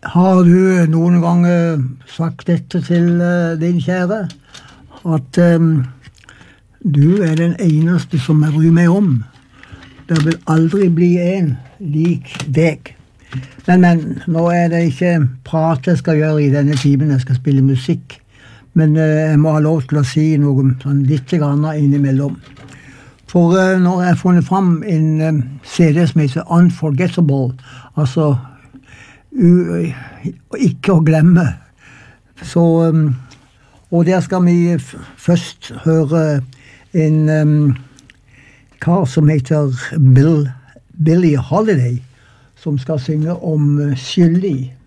Har du noen ganger sagt dette til din kjære? At du den eneste som jeg bryr meg om. Det vil aldri bli en lik deg. Men, nå det ikke prat jeg skal gjøre i denne timen. Jeg skal spille musikk. Men jeg må ha lov til å si noe sånn litt grann innimellom. For nå har jeg funnet frem en CD som heter Unforgettable, altså ikke å glemme. Så, og der skal vi først høre en kar som heter Billie Holiday, som skal synge om skyldig.